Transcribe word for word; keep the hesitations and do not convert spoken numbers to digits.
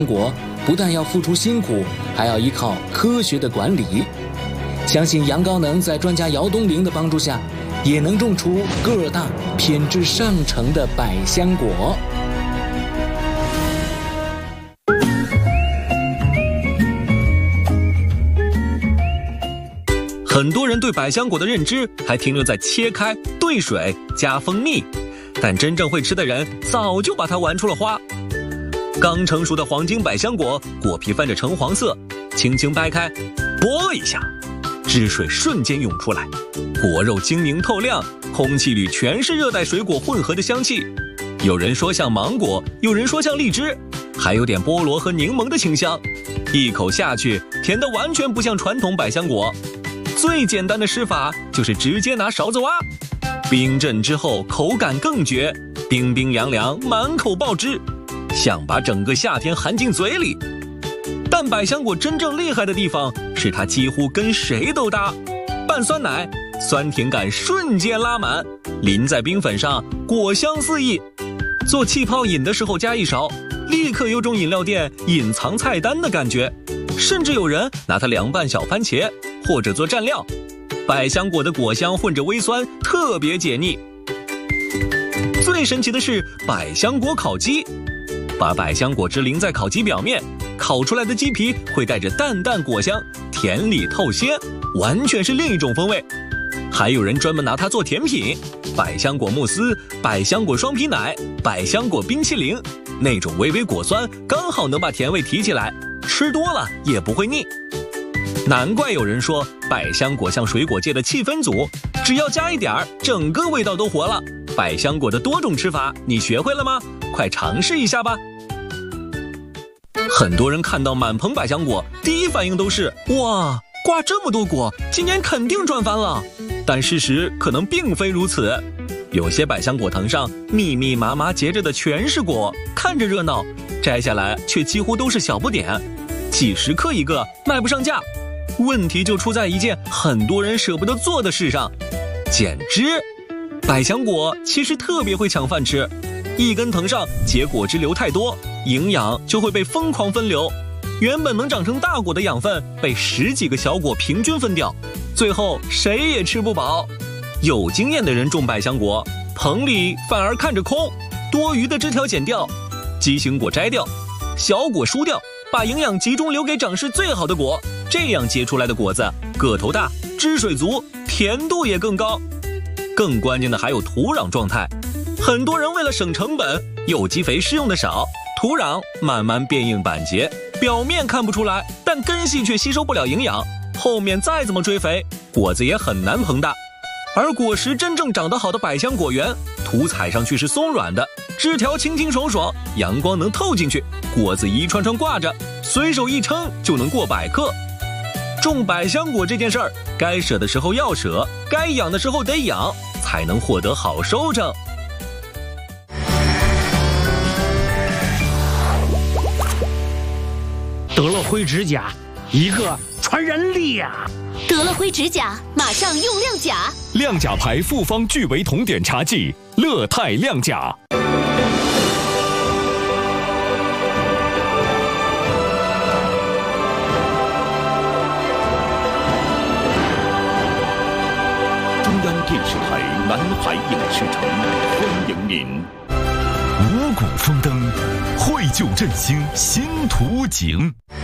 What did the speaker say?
果不但要付出辛苦，还要依靠科学的管理。相信杨高能在专家姚东林的帮助下，也能种出个儿大、品质上乘的百香果。 很多人对百香果的认知还停留在切开、兑水、加蜂蜜，但真正会吃的人早就把它玩出了花。刚成熟的黄金百香果，果皮泛着橙黄色，轻轻掰开，啵一下，汁水瞬间涌出来，果肉晶莹透亮，空气里全是热带水果混合的香气。有人说像芒果，有人说像荔枝，还有点菠萝和柠檬的清香。一口下去，甜得完全不像传统百香果。最简单的吃法就是直接拿勺子挖，冰镇之后口感更绝，冰冰凉凉，满口爆汁，想把整个夏天含进嘴里。但百香果真正厉害的地方是它几乎跟谁都搭，拌酸奶，酸甜感瞬间拉满，淋在冰粉上，果香四溢。做气泡饮的时候加一勺，立刻有种饮料店隐藏菜单的感觉。甚至有人拿它凉拌小番茄，或者做蘸料。百香果的果香混着微酸，特别解腻。最神奇的是百香果烤鸡，把百香果汁淋在烤鸡表面，烤出来的鸡皮会带着淡淡果香，甜里透鲜，完全是另一种风味。还有人专门拿它做甜品，百香果慕斯、百香果双皮奶、百香果冰淇淋，那种微微果酸刚好能把甜味提起来，吃多了也不会腻。难怪有人说百香果像水果界的气氛组，只要加一点儿，整个味道都活了。百香果的多种吃法你学会了吗？快尝试一下吧。很多人看到满棚百香果，第一反应都是哇，挂这么多果，今年肯定赚翻了。但事实可能并非如此，有些百香果藤上密密麻麻结着的全是果，看着热闹，摘下来却几乎都是小不点，几十克一个，卖不上价。问题就出在一件很多人舍不得做的事上，减脂。百香果其实特别会抢饭吃，一根藤上结果汁流太多，营养就会被疯狂分流，原本能长成大果的养分被十几个小果平均分掉，最后谁也吃不饱。有经验的人种百香果，棚里反而看着空，多余的枝条剪掉，畸形果摘掉，小果疏掉，把营养集中留给长势最好的果，这样结出来的果子个头大，汁水足，甜度也更高。更关键的还有土壤状态，很多人为了省成本，有机肥施用的少，土壤慢慢变硬板结，表面看不出来，但根系却吸收不了营养，后面再怎么追肥，果子也很难膨大。而果实真正长得好的百香果园，土踩上去是松软的，枝条清清爽爽，阳光能透进去，果子一串串挂着，随手一称就能过百克。种百香果这件事儿，该舍的时候要舍，该养的时候得养，才能获得好收成。 得了灰指甲，一个传染力呀！ 得了灰指甲，马上用亮甲。 亮甲牌复方聚维酮碘茶剂，乐泰亮甲。 中央电视台南海影视城欢迎您。 五谷丰登，绘就振兴新图景。